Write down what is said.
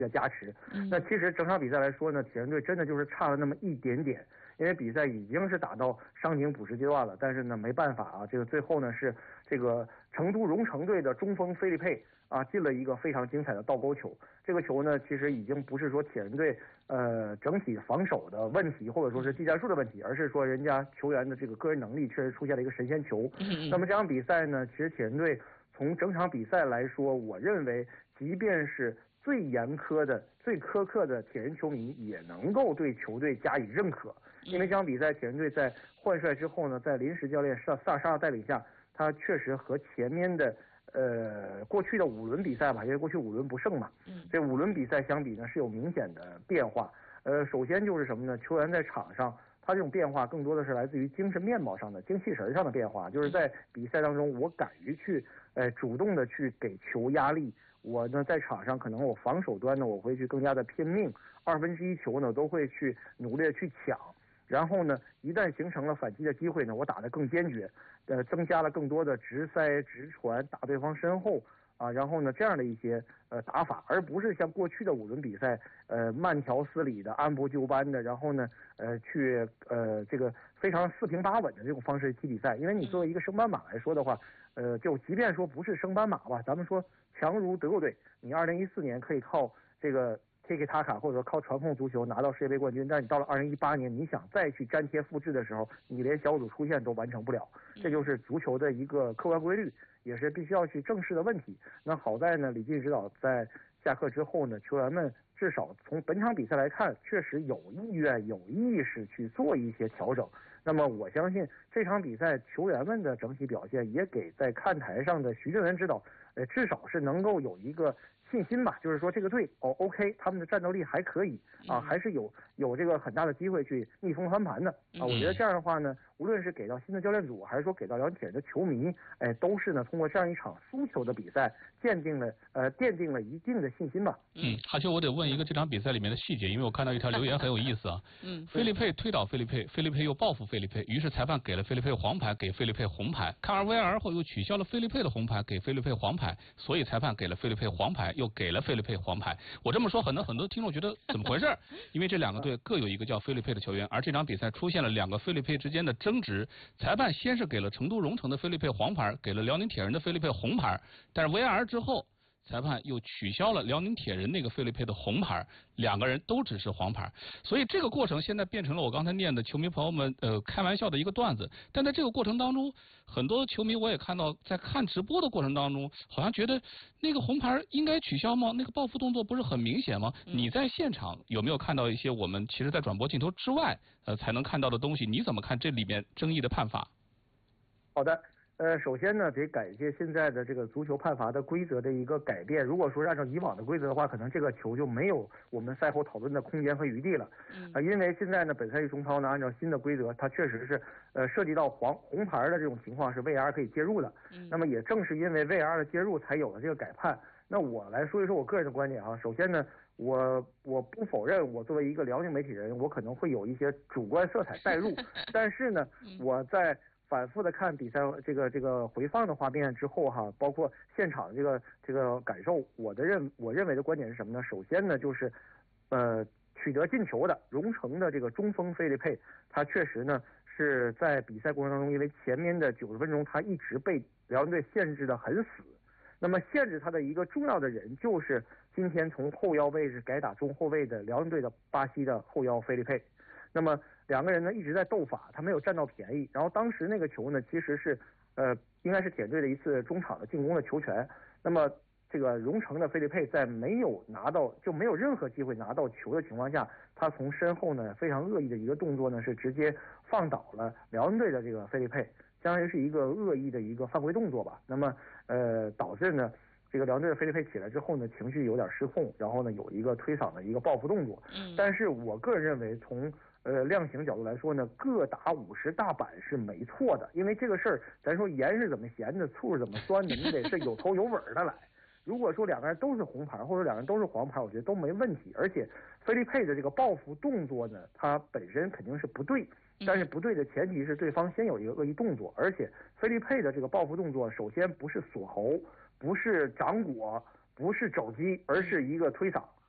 的加持。那其实整场比赛来说呢，铁人队真的就是差了那么一点点，因为比赛已经是打到伤停补时阶段了，但是呢没办法啊，这个最后呢是这个成都蓉城队的中锋菲利佩啊进了一个非常精彩的倒钩球。这个球呢其实已经不是说铁人队整体防守的问题，或者说是技战术的问题，而是说人家球员的这个个人能力确实出现了一个神仙球。那么这场比赛呢，其实铁人队从整场比赛来说，我认为即便是最严苛的、最苛刻的铁人球迷也能够对球队加以认可，因为这场比赛铁人队在换帅之后呢，在临时教练萨沙的带领下，他确实和前面的过去的5轮比赛吧，因为过去5轮不胜嘛，这5轮比赛相比呢是有明显的变化。首先就是什么呢？球员在场上，他这种变化更多的是来自于精神面貌上的、精气神上的变化，就是在比赛当中，我敢于去主动的去给球压力。我呢在场上可能我防守端呢我会去更加的拼命，1/2球呢都会去努力的去抢，然后呢一旦形成了反击的机会呢，我打得更坚决，增加了更多的直塞直传打对方身后啊，然后呢这样的一些打法，而不是像过去的5轮比赛慢条斯理的按部就班的，然后呢去这个非常四平八稳的这种方式踢比赛。因为你作为一个升班马来说的话，就即便说不是升班马吧，咱们说强如德国队，你2014年可以靠这个 Tiki Taka 或者说靠传控足球拿到世界杯冠军，但是你到了2018年，你想再去粘贴复制的时候，你连小组出线都完成不了，这就是足球的一个客观规律，也是必须要去正视的问题。那好在呢，李劲指导在下课之后呢，球员们至少从本场比赛来看，确实有意愿、有意识去做一些调整。那么我相信这场比赛球员们的整体表现也给在看台上的徐正元指导，至少是能够有一个信心吧，就是说这个队OK， 他们的战斗力还可以啊，还是有这个很大的机会去逆风翻盘的啊。我觉得这样的话呢，无论是给到新的教练组，还是说给到辽宁铁人的球迷，都是呢通过这样一场输球的比赛，奠定了一定的信心吧。 哈秋，我得问一个这场比赛里面的细节，因为我看到一条留言很有意思啊。菲利佩推倒菲利佩，菲利佩又报复菲利佩，于是裁判给了菲利佩黄牌，给菲利佩红牌，看完 VAR 后又取消了菲利佩的红牌，给菲利佩黄牌，所以裁判给了菲利佩黄牌，又给了菲利佩黄牌。我这么说，很多听众觉得怎么回事？因为这两个队各有一个叫菲利佩的球员，而这场比赛出现了2个菲利佩之间的争执。裁判先是给了成都蓉城的菲利佩黄牌，给了辽宁铁人的菲利佩红牌，但是 VAR 之后，裁判又取消了辽宁铁人那个菲利佩的红牌，2个人都只是黄牌，所以这个过程现在变成了我刚才念的球迷朋友们开玩笑的一个段子。但在这个过程当中，很多球迷我也看到，在看直播的过程当中，好像觉得那个红牌应该取消吗？那个报复动作不是很明显吗？你在现场有没有看到一些我们其实在转播镜头之外才能看到的东西？你怎么看这里面争议的判罚？ 好的。首先呢，得感谢现在的这个足球判罚的规则的一个改变。如果说按照以往的规则的话，可能这个球就没有我们赛后讨论的空间和余地了。因为现在呢，本赛季中超呢，按照新的规则，它确实是涉及到红牌的这种情况是 VAR 可以介入的。那么也正是因为 VAR 的介入，才有了这个改判。那我来说一说我个人的观点啊。首先呢，我不否认，我作为一个辽宁媒体人，我可能会有一些主观色彩带入，但是呢，我在反复的看比赛这个回放的画面之后哈，包括现场这个感受，我认为的观点是什么呢？首先呢，就是取得进球的蓉城的这个中锋菲利佩，他确实呢是在比赛过程当中，因为前面的90分钟他一直被辽宁队限制的很死。那么限制他的一个重要的人就是今天从后腰位置改打中后卫的辽宁队的巴西的后腰菲利佩。那么2个人呢一直在斗法，他没有占到便宜。然后当时那个球呢其实是应该是铁队的一次中场的进攻的球权。那么这个蓉城的菲利佩在没有任何机会拿到球的情况下，他从身后呢非常恶意的一个动作呢是直接放倒了辽宁队的这个菲利佩，相当于是一个恶意的一个犯规动作吧。那么导致呢这个辽宁队的菲利佩起来之后呢，情绪有点失控，然后呢有一个推搡的一个报复动作。但是我个人认为，从量刑角度来说呢，各打50大板是没错的，因为这个事儿，咱说盐是怎么咸的，醋是怎么酸的，你得是有头有尾的来。如果说2个人都是红牌，或者2个人都是黄牌，我觉得都没问题。而且菲利佩的这个报复动作呢，它本身肯定是不对，但是不对的前提是对方先有一个恶意动作，而且菲利佩的这个报复动作，首先不是锁喉，不是掌掴，不是肘击，而是一个推搡。